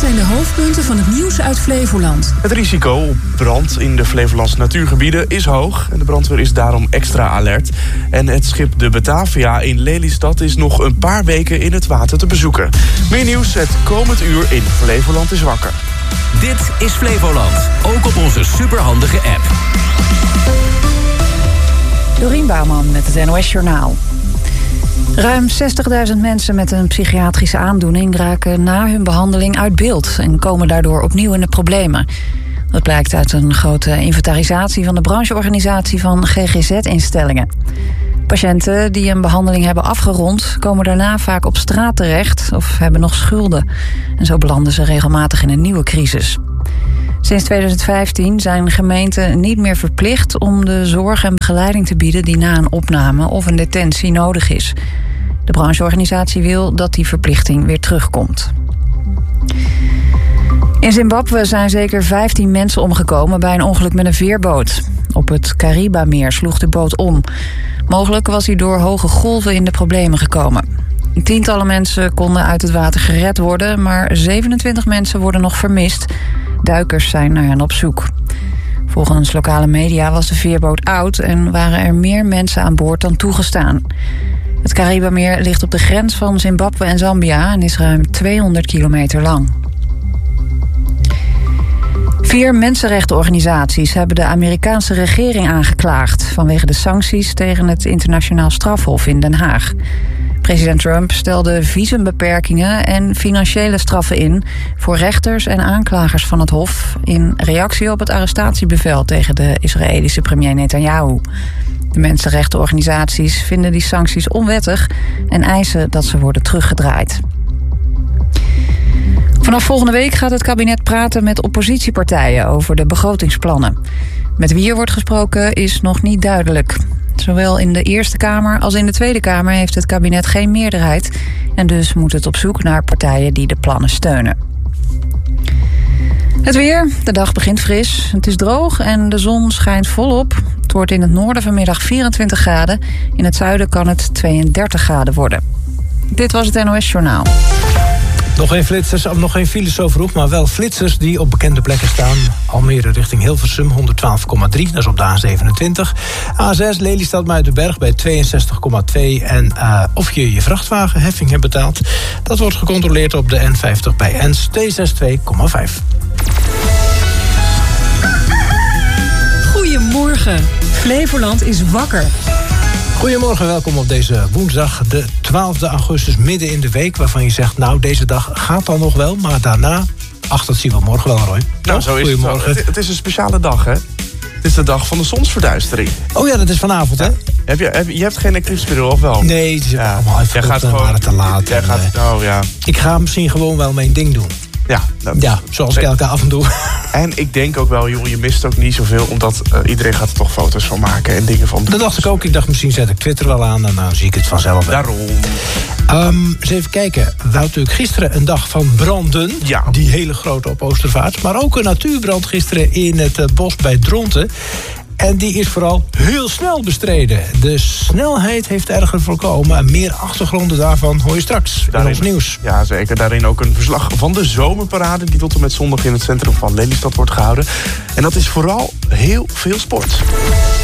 zijn de hoofdpunten van het nieuws uit Flevoland. Het risico op brand in de Flevolandse natuurgebieden is hoog. En de brandweer is daarom extra alert. En het schip de Batavia in Lelystad is nog een paar weken in het water te bezoeken. Meer nieuws het komend uur in Flevoland is wakker. Dit is Flevoland, ook op onze superhandige app. Dorien Bouwman met het NOS Journaal. Ruim 60.000 mensen met een psychiatrische aandoening raken na hun behandeling uit beeld en komen daardoor opnieuw in de problemen. Dat blijkt uit een grote inventarisatie van de brancheorganisatie van GGZ-instellingen. Patiënten die een behandeling hebben afgerond komen daarna vaak op straat terecht of hebben nog schulden. En zo belanden ze regelmatig in een nieuwe crisis. Sinds 2015 zijn gemeenten niet meer verplicht om de zorg en begeleiding te bieden die na een opname of een detentie nodig is. De brancheorganisatie wil dat die verplichting weer terugkomt. In Zimbabwe zijn zeker 15 mensen omgekomen bij een ongeluk met een veerboot. Op het Karibameer sloeg de boot om. Mogelijk was hij door hoge golven in de problemen gekomen. Tientallen mensen konden uit het water gered worden, maar 27 mensen worden nog vermist. Duikers zijn naar hen op zoek. Volgens lokale media was de veerboot oud en waren er meer mensen aan boord dan toegestaan. Het Karibameer ligt op de grens van Zimbabwe en Zambia en is ruim 200 kilometer lang. 4 mensenrechtenorganisaties hebben de Amerikaanse regering aangeklaagd vanwege de sancties tegen het Internationaal Strafhof in Den Haag. President Trump stelde visumbeperkingen en financiële straffen in voor rechters en aanklagers van het Hof in reactie op het arrestatiebevel tegen de Israëlische premier Netanyahu. De mensenrechtenorganisaties vinden die sancties onwettig en eisen dat ze worden teruggedraaid. Vanaf volgende week gaat het kabinet praten met oppositiepartijen over de begrotingsplannen. Met wie er wordt gesproken is nog niet duidelijk. Zowel in de Eerste Kamer als in de Tweede Kamer heeft het kabinet geen meerderheid. En dus moet het op zoek naar partijen die de plannen steunen. Het weer. De dag begint fris. Het is droog en de zon schijnt volop. Het wordt in het noorden vanmiddag 24 graden. In het zuiden kan het 32 graden worden. Dit was het NOS Journaal. Nog geen flitsers, nog geen files zo vroeg, maar wel flitsers die op bekende plekken staan. Almere richting Hilversum, 112,3, dat is op de A27. A6 Lelystad-Muidenberg bij 62,2. En of je je vrachtwagenheffing hebt betaald, dat wordt gecontroleerd op de N50 bij Ens, 262,5. Goedemorgen. Flevoland is wakker. Goedemorgen, welkom op deze woensdag, de 12e augustus, midden in de week, waarvan je zegt, nou, deze dag gaat dan nog wel, maar daarna, dat zien we morgen wel, Roy. Nou, zo is Goedemorgen. het. Het is een speciale dag, hè? Het is de dag van de zonsverduistering. Oh ja, dat is vanavond, hè? Je hebt geen eclipsbril, of wel? Nee, het is allemaal even te laat. Ik ga misschien gewoon wel mijn ding doen. Ja, zoals ik elke avond doe. En ik denk ook wel, joh, je mist ook niet zoveel, omdat iedereen gaat er toch foto's van maken en dingen van. Dat dacht ik ook. Ik dacht, misschien zet ik Twitter wel aan en dan zie ik het vanzelf. Daarom. Eens even kijken. We hadden natuurlijk gisteren een dag van branden. Ja. Die hele grote op Oostervaart. Maar ook een natuurbrand gisteren in het bos bij Dronten. En die is vooral heel snel bestreden. De snelheid heeft erger voorkomen. En meer achtergronden daarvan hoor je straks in ons nieuws. Ja, zeker. Daarin ook een verslag van de zomerparade die tot en met zondag in het centrum van Lelystad wordt gehouden. En dat is vooral heel veel sport.